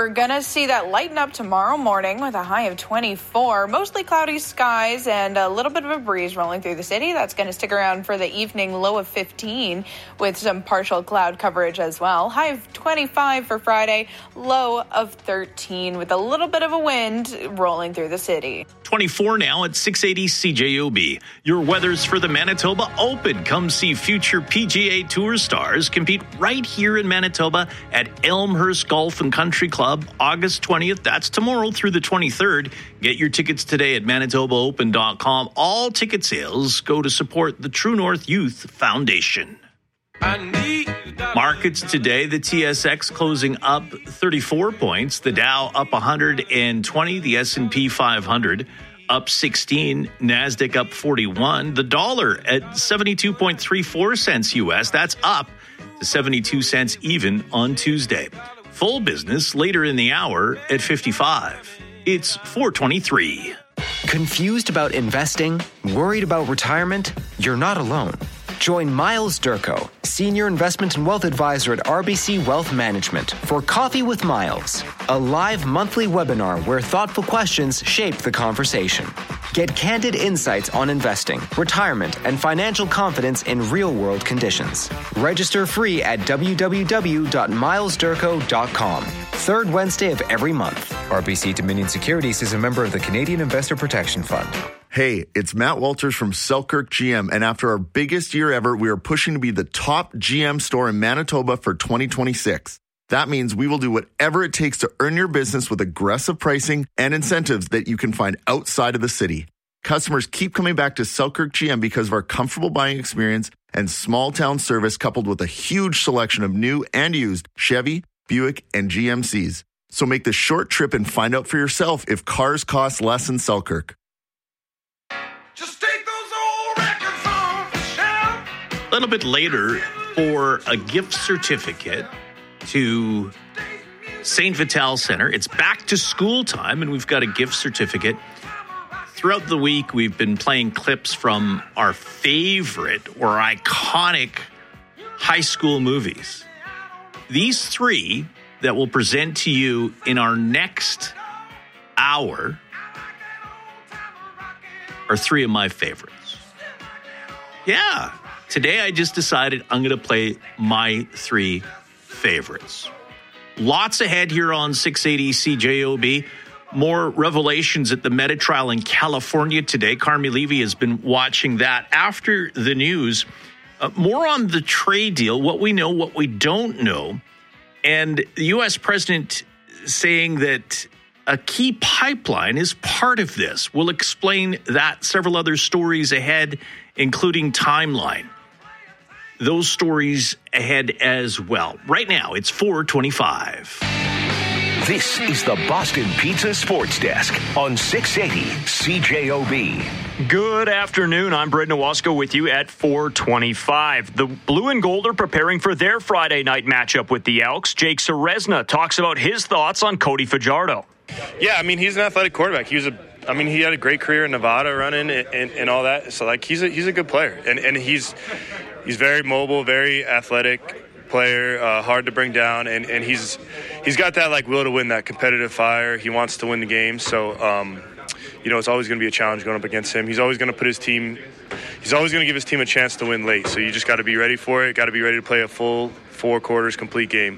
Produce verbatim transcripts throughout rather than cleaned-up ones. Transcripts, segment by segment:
We're going to see that lighten up tomorrow morning with a high of twenty-four. Mostly cloudy skies and a little bit of a breeze rolling through the city. That's going to stick around for the evening, low of fifteen with some partial cloud coverage as well. High of twenty-five for Friday, low of thirteen with a little bit of a wind rolling through the city. twenty-four now at six eighty C J O B. Your weather's for the Manitoba Open. Come see future P G A Tour stars compete right here in Manitoba at Elmhurst Golf and Country Club, August twentieth. That's tomorrow through the twenty-third. Get your tickets today at manitoba open dot com. All ticket sales go to support the True North Youth Foundation. Markets today, the T S X closing up thirty-four points, the Dow up one hundred twenty, the S and P five hundred up sixteen, NASDAQ up forty-one, the dollar at seventy-two point three four cents U S, that's up to seventy-two cents even on Tuesday. Full business later in the hour at fifty-five. It's four twenty-three. Confused about investing? Worried about retirement? You're not alone. Join Miles Durko, Senior Investment and Wealth Advisor at R B C Wealth Management, for Coffee with Miles, a live monthly webinar where thoughtful questions shape the conversation. Get candid insights on investing, retirement, and financial confidence in real-world conditions. Register free at w w w dot miles durko dot com. Third Wednesday of every month. R B C Dominion Securities is a member of the Canadian Investor Protection Fund. Hey, it's Matt Walters from Selkirk G M, and after our biggest year ever, we are pushing to be the top G M store in Manitoba for twenty twenty-six. That means we will do whatever it takes to earn your business with aggressive pricing and incentives that you can find outside of the city. Customers keep coming back to Selkirk G M because of our comfortable buying experience and small town service, coupled with a huge selection of new and used Chevy, Buick, and G M Cs. So make the short trip and find out for yourself if cars cost less in Selkirk. Just take those old records off the shelf. A little bit later for a gift certificate to Saint Vital Center. It's back to school time, and we've got a gift certificate. Throughout the week, we've been playing clips from our favorite or iconic high school movies. These three that we'll present to you in our next hour are three of my favorites. Yeah, today I just decided I'm going to play my three favorites. Lots ahead here on six eighty C J O B. More revelations at the Meta trial in California today. Carmi Levy has been watching that. After the news, uh, more on the trade deal, what we know, what we don't know, and the U S president saying that a key pipeline is part of this. We'll explain that, several other stories ahead, including timeline. Those stories ahead as well. Right now, it's four twenty-five. This is the Boston Pizza Sports Desk on six eighty C J O B. Good afternoon. I'm Brendan Wasko with you at four twenty-five. The Blue and Gold are preparing for their Friday night matchup with the Elks. Jake Ceresna talks about his thoughts on Cody Fajardo. Yeah, I mean, he's an athletic quarterback. He was a, I mean, he had a great career in Nevada running and, and, and all that. So, like, he's a he's a good player, and and he's he's very mobile, very athletic player, uh, hard to bring down, and, and he's he's got that like will to win, that competitive fire. He wants to win the game, so um, you know it's always going to be a challenge going up against him. He's always going to put his team, he's always going to give his team a chance to win late. So you just got to be ready for it. Got to be ready to play a full four quarters complete game.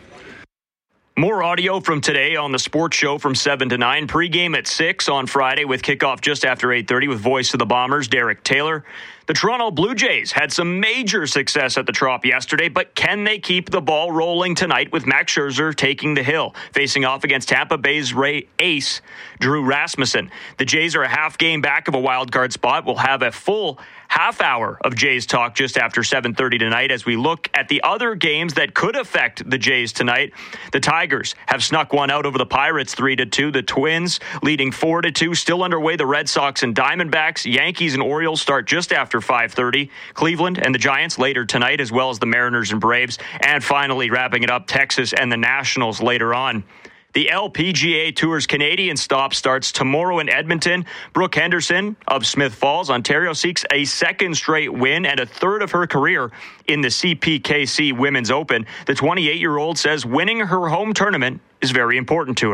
More audio from today on the sports show from seven to nine. Pre-game at six on Friday with kickoff just after eight thirty with voice of the Bombers, Derek Taylor. The Toronto Blue Jays had some major success at the Trop yesterday, but can they keep the ball rolling tonight with Max Scherzer taking the hill, facing off against Tampa Bay's Ray ace, Drew Rasmussen? The Jays are a half game back of a wild card spot. We'll have a full half hour of Jays talk just after seven thirty tonight as we look at the other games that could affect the Jays tonight. The Tigers have snuck one out over the Pirates three to two. The Twins leading four to two. Still underway, the Red Sox and Diamondbacks. Yankees and Orioles start just after five thirty. Cleveland and the Giants later tonight, as well as the Mariners and Braves. And finally, wrapping it up, Texas and the Nationals later on. The L P G A Tour's Canadian stop starts tomorrow in Edmonton. Brooke Henderson of Smith Falls, Ontario, seeks a second straight win and a third of her career in the C P K C Women's Open. The twenty-eight-year-old says winning her home tournament is very important to her.